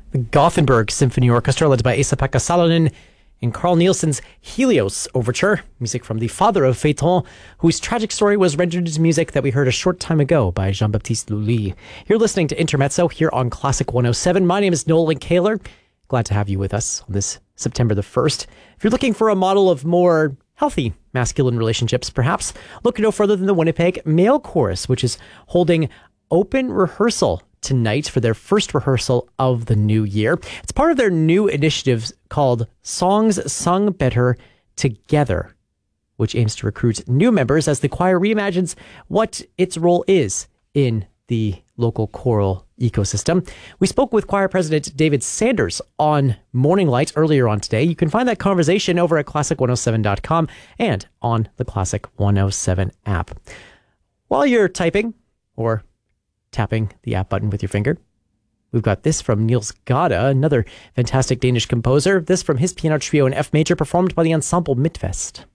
The Gothenburg Symphony Orchestra, led by Esa-Pekka Salonen, in Carl Nielsen's Helios Overture, music from the father of Phaeton, whose tragic story was rendered into music that we heard a short time ago by Jean-Baptiste Lully. You're listening to Intermezzo here on Classic 107. My name is Nolan Kaler. Glad to have you with us on this September the 1st. If you're looking for a model of more healthy masculine relationships, perhaps look no further than the Winnipeg Male Chorus, which is holding open rehearsal tonight for their first rehearsal of the new year. It's part of their new initiative called Songs Sung Better Together, which aims to recruit new members as the choir reimagines what its role is in the local choral ecosystem. We spoke with choir president David Sanders on Morning Light earlier on today. You can find that conversation over at classic107.com and on the Classic 107 app. While you're typing or tapping the app button with your finger, we've got this from Niels Gade, another fantastic Danish composer. This from his piano trio in F major, performed by the Ensemble Midtvest.